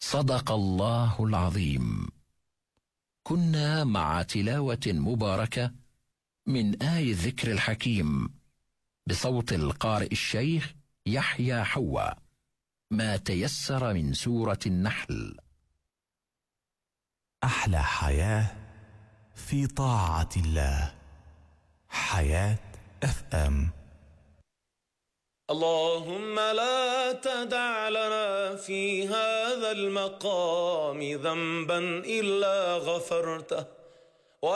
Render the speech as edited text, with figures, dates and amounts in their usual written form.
صدق الله العظيم. كنا مع تلاوة مباركة من آي الذكر الحكيم بصوت القارئ الشيخ يحيى حوا، ما تيسر من سورة النحل. أحلى حياة في طاعة الله. حياة FM. اللهم لا تدع لنا في هذا المقام ذنبا إلا غفرته